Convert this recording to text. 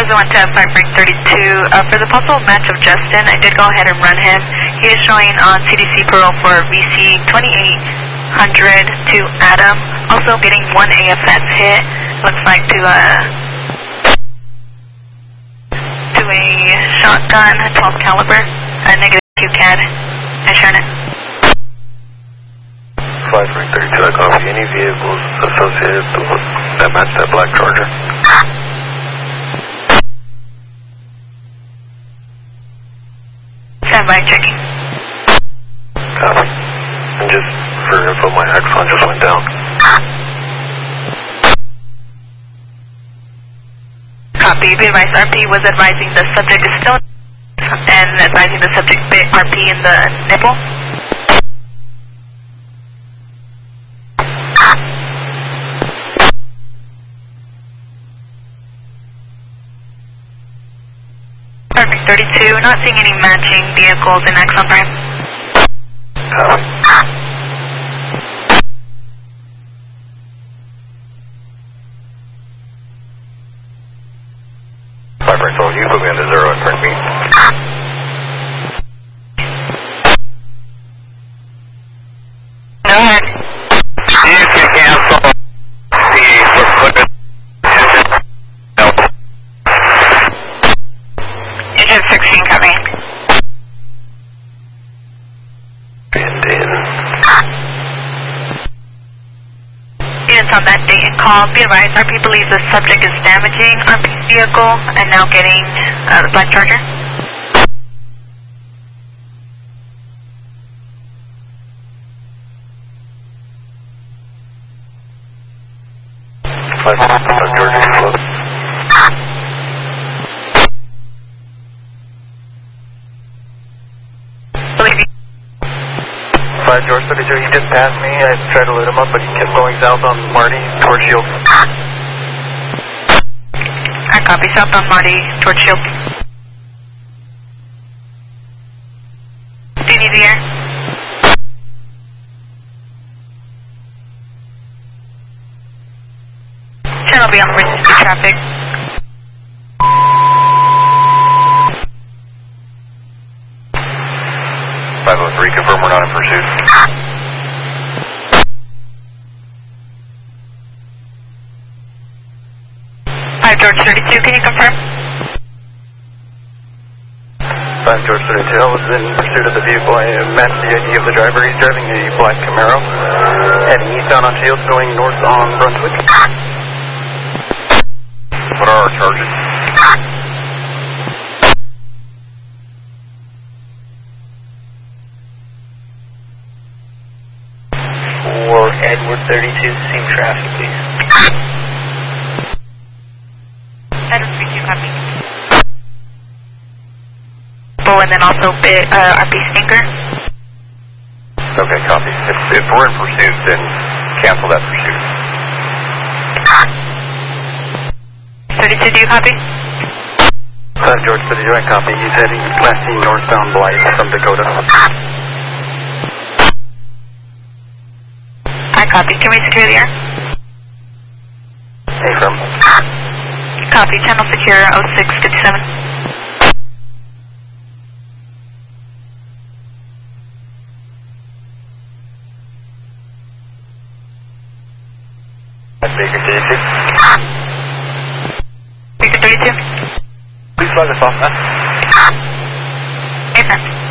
As I went to 532, for the possible match of Justin, I did go ahead and run him. He is showing on CDC parole for VC 2800 to Adam. Also getting one AFS hit. Looks like to a shotgun, 12 caliber, negative QCAD, and Shannon. 532, I copy. Any vehicles associated with that match that black Charger? Stand by, checking. Copy. And just for info, my Axon just went down. Copy. Be advised, RP was advising the subject is still and advising the subject bit RP in the nipple. Perfect, 32. Not seeing any matching vehicles in Axon Prime. Copy. 532, you put me into 0 and turn me. Go ahead. You can cancel the Engine 16 coming. Units on that date and call. Be advised, RP believes the subject is damaging RP's vehicle and now getting the black Charger. Believe you. 5 George 32, he just passed me. I tried to load him up, but he kept going south on Marty towards Shield. I copy, south on Marty towards Shield. DD's air. Channel B on emergency traffic. Confirm we're not in pursuit. 5 George 32, can you confirm? 5 George 32, I was in pursuit of the vehicle. I matched the ID of the driver. He's driving a black Camaro, heading eastbound on Shields, going north on Brunswick. What are our charges? For Edward 32, same traffic, please. Edward 32, copy. Oh, and then also RP Stinker. Okay, copy. If we're in pursuit, then cancel that pursuit. 32, do you copy? George 32, I copy. He's heading last seen northbound Blythe from Dakota. I copy. Can we secure the air? Affirm. Copy. Channel secure 0657. Baker 32. Baker 32. Please flag us off, man. Affirm.